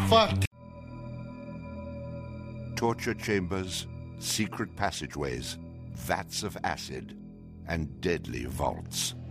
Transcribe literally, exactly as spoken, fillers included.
fuck. Torture chambers, secret passageways, vats of acid, and deadly vaults.